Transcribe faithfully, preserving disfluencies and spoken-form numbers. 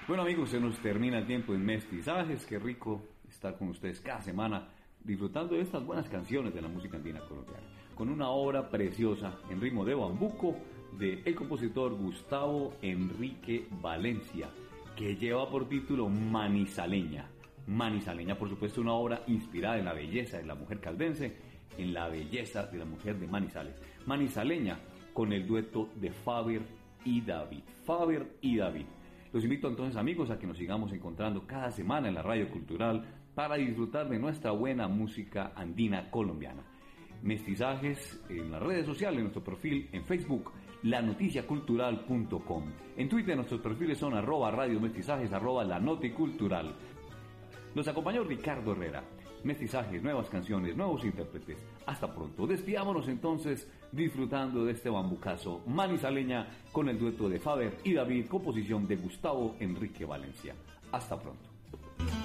Bueno amigos, se nos termina el tiempo en Mestizajes. Qué rico estar con ustedes cada semana disfrutando de estas buenas canciones de la música andina colombiana, con una obra preciosa en ritmo de bambuco de el compositor Gustavo Enrique Valencia, que lleva por título Manizaleña. Manizaleña, por supuesto, una obra inspirada en la belleza de la mujer caldense, en la belleza de la mujer de Manizales. Manizaleña, con el dueto de Faber y David. Faber y David. Los invito entonces, amigos, a que nos sigamos encontrando cada semana en la Radio Cultural para disfrutar de nuestra buena música andina colombiana. Mestizajes en las redes sociales, en nuestro perfil en Facebook, la noticia cultural punto com. En Twitter nuestros perfiles son arroba radio mestizajes, arroba la noticultural. Nos acompañó Ricardo Herrera. Mestizajes, nuevas canciones, nuevos intérpretes. Hasta pronto. Despidámonos entonces disfrutando de este bambucazo manizaleña con el dueto de Faber y David, composición de Gustavo Enrique Valencia. Hasta pronto.